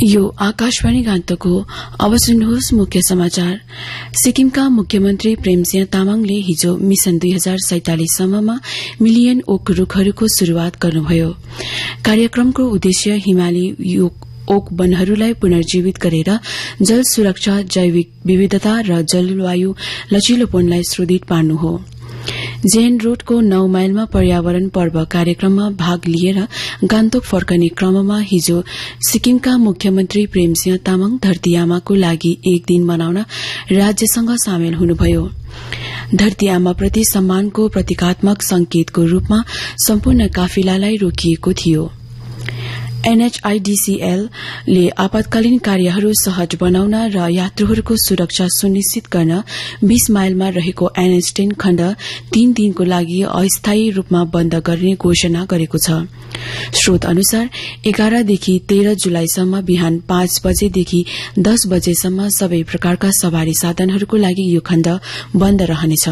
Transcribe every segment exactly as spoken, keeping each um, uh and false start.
यो आकाशवाणी गान्तोक हो। अब सुन्नुहोस् मुख्य समाचार। सिक्किमका मुख्यमन्त्री प्रेमसिंह तामाङले हिजो मिशन दुई हजार सैंतालिस सम्ममा मिलियन ओक रूखहरूको शुरूआत गर्नुभयो। कार्यक्रमको उद्देश्य हिमाली ओक वनहरूलाई पुनर्जीवित गरेर जल सुरक्षा, जैविक विविधता र जलवायु लचिलोपनलाई सुदृढ़ पार्नु हो। जेएन रोडको नौ माइलमा पर्यावरण पर्व कार्यक्रममा भाग लिएर गान्तोक फर्कने क्रममा हिजो सिक्किमका मुख्यमन्त्री प्रेमसिंह तामाङ धरती आमाको लागि एक दिन मनाउन राज्यसँग सामेल हुनुभयो। धरती आमाप्रति सम्मानको प्रतीकात्मक संकेतको रूपमा सम्पूर्ण काफिलालाई रोकिएको थियो। एनएचआईडीसीएल ले आपतकालीन कार्यहरू सहज बनाउन र यात्रुहरूको सुरक्षा सुनिश्चित गर्न बीस माइलमा रहेको एनएच दस खण्ड तीन दिनको लागि अस्थायी रूपमा बन्द गर्ने घोषणा गरेको छ। स्रोत अनुसार एघारदेखि तेह्र जुलाईसम्म बिहान पाँच बजेदेखि दस बजेसम्म सबै प्रकारका सवारी साधनहरूको लागि यो खण्ड बन्द रहनेछ।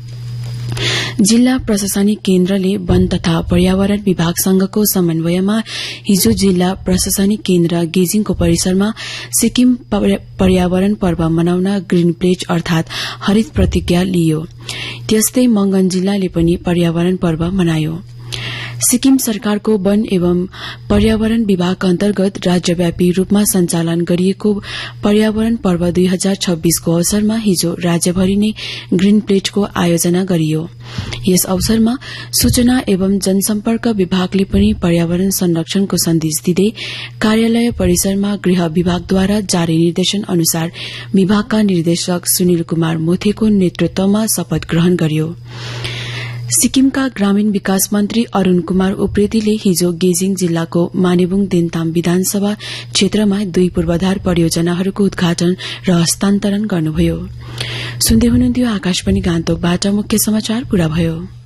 जिल्ला प्रशासनिक केन्द्रले वन तथा पर्यावरण विभागसँगको समन्वयमा हिजो जिल्ला प्रशासनिक केन्द्र गेजिङको परिसरमा सिक्किम पर्यावरण पर्व मनाउन ग्रीन प्लेज अर्थात हरित प्रतिज्ञा लियो। त्यस्तै मंगन जिल्लाले पनि पर्यावरण पर्व मनायो। सिक्किम सरकारको वन एवं पर्यावरण विभाग अन्तर्गत राज्यव्यापी रूपमा सञ्चालन गरिएको पर्यावरण पर्व दुई हजार छब्बीसको अवसरमा हिजो राज्यभरि नै ग्रीन प्लेजको आयोजना गरियो। यस अवसरमा सूचना एवं जनसम्पर्क विभागले पनि पर्यावरण संरक्षणको सन्देश दिँदै कार्यालय परिसरमा गृह विभागद्वारा जारी निर्देशन अनुसार विभागका निर्देशक सुनिल कुमार मोथेको नेतृत्वमा शपथ ग्रहण गर्यो। सिक्किमका ग्रामीण विकास मन्त्री अरूण कुमार उप्रेतीले हिजो गेजिङ जिल्लाको मानेबुङ देन्ताम विधानसभा क्षेत्रमा दुई पूर्वाधार परियोजनाहरूको उद्घाटन र हस्तान्तरण गर्नुभयो। सुन्दै हुनुहुन्थ्यो आकाशवाणी गान्तोकबाट मुख्य समाचार पूरा भयो।